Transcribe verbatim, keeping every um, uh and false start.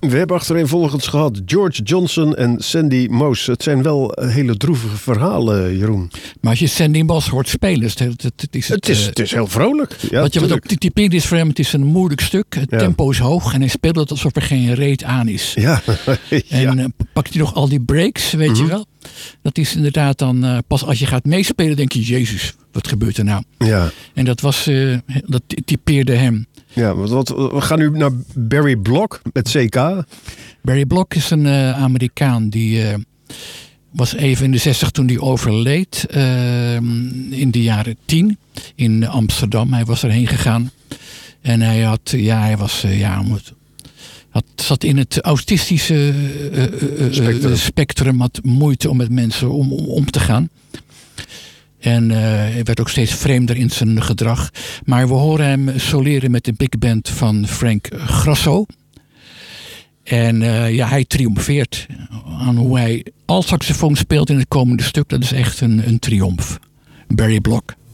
We hebben achtereenvolgens gehad George Johnson en Sandy Moss. Het zijn wel hele droevige verhalen, Jeroen. Maar als je Sandy Moss hoort spelen, het, het, het, is, het, het, is, het is heel vrolijk. Ja, wat je wat ook typerend is voor hem, het is een moeilijk stuk. Het ja. tempo is hoog en hij speelt het alsof er geen reet aan is. Ja. ja. En uh, pakt hij nog al die breaks, weet mm-hmm. je wel. Dat is inderdaad dan, uh, pas als je gaat meespelen, denk je, Jezus, wat gebeurt er nou? Ja. En dat was, uh, dat typeerde hem. Ja, wat, wat, we gaan nu naar Barry Block met C K. Barry Block is een uh, Amerikaan die uh, was even in de zestig toen hij overleed. Uh, in de jaren tien in Amsterdam. Hij was erheen gegaan. En hij had, ja, hij was, uh, ja, had, zat in het autistische uh, uh, spectrum. Uh, spectrum. Had moeite om met mensen om, om, om te gaan. En uh, hij werd ook steeds vreemder in zijn gedrag. Maar we horen hem soleren met de big band van Frank Grasso. En uh, ja, hij triomfeert aan hoe hij alt saxofoon speelt in het komende stuk. Dat is echt een, een triomf. Barry Block.